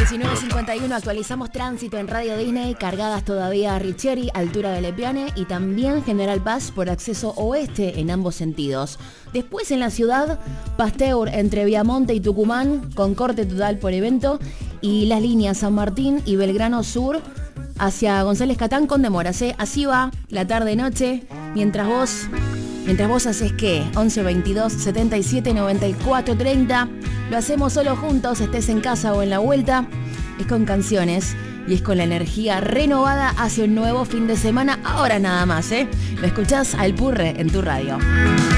19:51 actualizamos tránsito en Radio Disney, cargadas todavía a Richieri, altura de Lepiane, y también General Paz por acceso oeste en ambos sentidos. Después en la ciudad, Pasteur entre Viamonte y Tucumán, con corte total por evento, y las líneas San Martín y Belgrano Sur hacia González Catán con demoras. Así va la tarde-noche, mientras vos haces ¿qué? 11 22 77 94 30. Lo hacemos solo juntos, estés en casa o en la vuelta. Es con canciones y es con la energía renovada hacia un nuevo fin de semana. Ahora nada más, Lo escuchás al Purre en tu radio.